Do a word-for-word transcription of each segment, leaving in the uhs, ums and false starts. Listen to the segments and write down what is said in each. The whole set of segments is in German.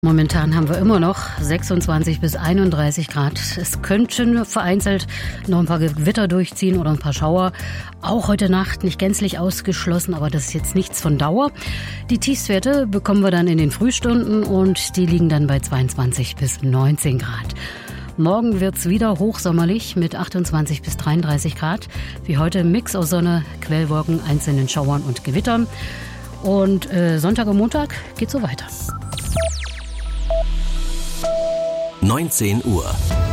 Momentan haben wir immer noch sechsundzwanzig bis einunddreißig Grad. Es könnten vereinzelt noch ein paar Gewitter durchziehen oder ein paar Schauer. Auch heute Nacht nicht gänzlich ausgeschlossen, aber das ist jetzt nichts von Dauer. Die Tiefstwerte bekommen wir dann in den Frühstunden und die liegen dann bei zweiundzwanzig bis neunzehn Grad. Morgen wird's wieder hochsommerlich mit achtundzwanzig bis dreiunddreißig Grad. Wie heute Mix aus Sonne, Quellwolken, einzelnen Schauern und Gewittern. Und äh, Sonntag und Montag geht so weiter. neunzehn Uhr.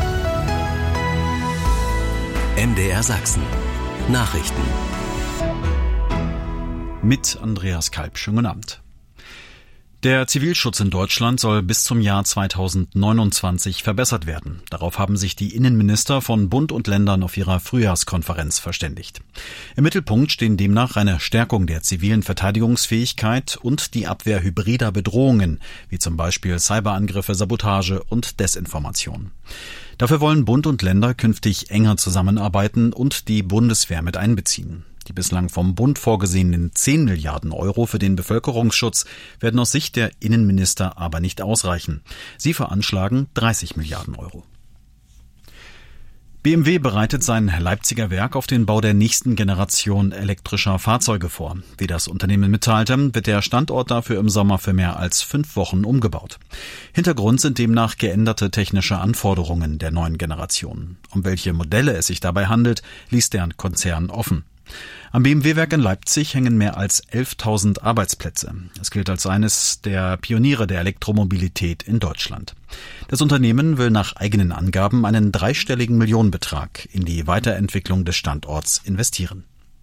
M D R Sachsen. Nachrichten. Mit Andreas Kalb. Schönen guten Abend. Der Zivilschutz in Deutschland soll bis zum Jahr zweitausendneunundzwanzig verbessert werden. Darauf haben sich die Innenminister von Bund und Ländern auf ihrer Frühjahrskonferenz verständigt. Im Mittelpunkt stehen demnach eine Stärkung der zivilen Verteidigungsfähigkeit und die Abwehr hybrider Bedrohungen, wie zum Beispiel Cyberangriffe, Sabotage und Desinformation. Dafür wollen Bund und Länder künftig enger zusammenarbeiten und die Bundeswehr mit einbeziehen. Die bislang vom Bund vorgesehenen zehn Milliarden Euro für den Bevölkerungsschutz werden aus Sicht der Innenminister aber nicht ausreichen. Sie veranschlagen dreißig Milliarden Euro. B M W bereitet sein Leipziger Werk auf den Bau der nächsten Generation elektrischer Fahrzeuge vor. Wie das Unternehmen mitteilte, wird der Standort dafür im Sommer für mehr als fünf Wochen umgebaut. Hintergrund sind demnach geänderte technische Anforderungen der neuen Generation. Um welche Modelle es sich dabei handelt, ließ der Konzern offen. Am B M W-Werk in Leipzig hängen mehr als elftausend Arbeitsplätze. Es gilt als eines der Pioniere der Elektromobilität in Deutschland. Das Unternehmen will nach eigenen Angaben einen dreistelligen Millionenbetrag in die Weiterentwicklung des Standorts investieren.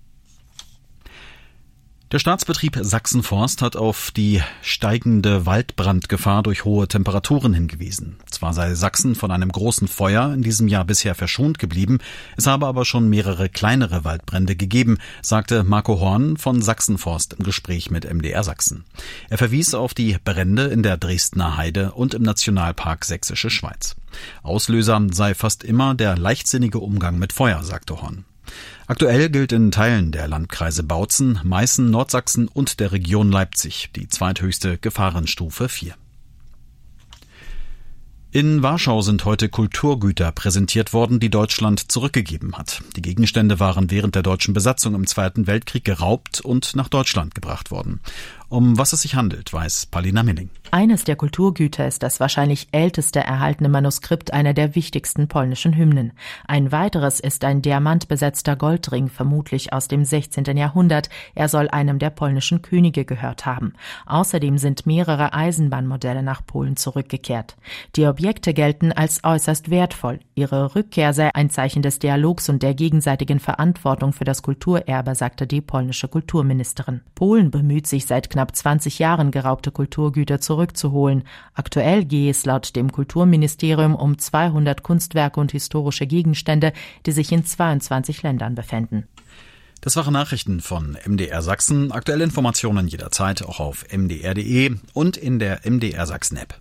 Der Staatsbetrieb Sachsen-Forst hat auf die steigende Waldbrandgefahr durch hohe Temperaturen hingewiesen. Zwar sei Sachsen von einem großen Feuer in diesem Jahr bisher verschont geblieben, es habe aber schon mehrere kleinere Waldbrände gegeben, sagte Marco Horn von Sachsen-Forst im Gespräch mit M D R Sachsen. Er verwies auf die Brände in der Dresdner Heide und im Nationalpark Sächsische Schweiz. Auslöser sei fast immer der leichtsinnige Umgang mit Feuer, sagte Horn. Aktuell gilt in Teilen der Landkreise Bautzen, Meißen, Nordsachsen und der Region Leipzig die zweithöchste Gefahrenstufe vier. In Warschau sind heute Kulturgüter präsentiert worden, die Deutschland zurückgegeben hat. Die Gegenstände waren während der deutschen Besatzung im Zweiten Weltkrieg geraubt und nach Deutschland gebracht worden. Um was es sich handelt, weiß Paulina Milling. Eines der Kulturgüter ist das wahrscheinlich älteste erhaltene Manuskript einer der wichtigsten polnischen Hymnen. Ein weiteres ist ein diamantbesetzter Goldring, vermutlich aus dem sechzehnten Jahrhundert. Er soll einem der polnischen Könige gehört haben. Außerdem sind mehrere Eisenbahnmodelle nach Polen zurückgekehrt. Die Objekte gelten als äußerst wertvoll. Ihre Rückkehr sei ein Zeichen des Dialogs und der gegenseitigen Verantwortung für das Kulturerbe, sagte die polnische Kulturministerin. Polen bemüht sich seit knapp zwanzig Jahren, geraubte Kulturgüter zurückzuholen. Aktuell gehe es laut dem Kulturministerium um zweihundert Kunstwerke und historische Gegenstände, die sich in zweiundzwanzig Ländern befänden. Das waren Nachrichten von M D R Sachsen. Aktuelle Informationen jederzeit auch auf m d r punkt d e und in der M D R Sachsen App.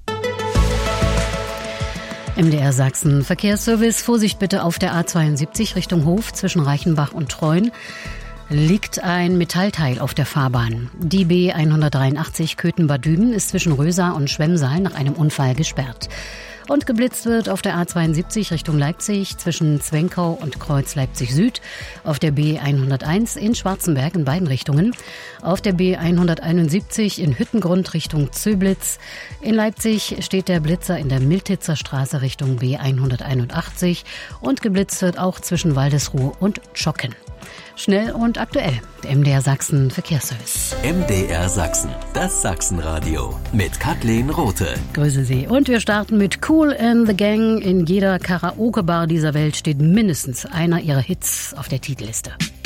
M D R Sachsen Verkehrsservice. Vorsicht bitte auf der A zweiundsiebzig Richtung Hof zwischen Reichenbach und Treuen. Liegt ein Metallteil auf der Fahrbahn. Die B hundertdreiundachtzig Köthen-Bad Düben ist zwischen Rösa und Schwemmsaal nach einem Unfall gesperrt. Und geblitzt wird auf der A zweiundsiebzig Richtung Leipzig zwischen Zwenkau und Kreuz Leipzig Süd, auf der B hunderteins in Schwarzenberg in beiden Richtungen, auf der B hunderteinundsiebzig in Hüttengrund Richtung Zöblitz. In Leipzig steht der Blitzer in der Miltitzer Straße Richtung B hunderteinundachtzig und geblitzt wird auch zwischen Waldesruhe und Schocken. Schnell und aktuell, der M D R Sachsen Verkehrsservice. M D R Sachsen, das Sachsenradio mit Kathleen Rothe. Grüße Sie. Und wir starten mit Kool and the Gang. In jeder Karaoke-Bar dieser Welt steht mindestens einer ihrer Hits auf der Titelliste.